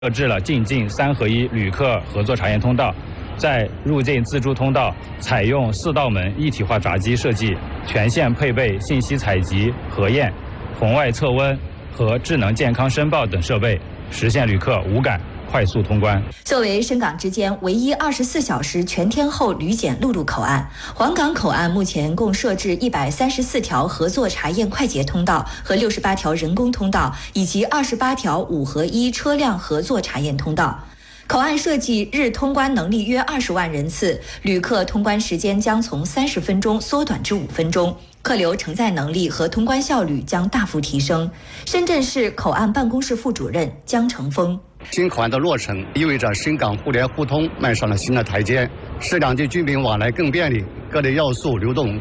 设置了进境3合1旅客合作查验通道，在入境自助通道采用4道门一体化闸机设计，全线配备信息采集、核验、红外测温和智能健康申报等设备，实现旅客无感快速通关。 作为深港之间唯一24小时全天候旅检陆路口岸，黄港口岸目前共设置134条合作查验快捷通道和68条人工通道，以及28条5合1车辆合作查验通道。口岸设计日通关能力约20万人次，旅客通关时间将从30分钟缩短至5分钟，客流承载能力和通关效率将大幅提升。深圳市口岸办公室副主任江成峰： 新口岸的落成意味着深港互联互通迈上了新的台阶，使两地居民往来更便利，各类要素流动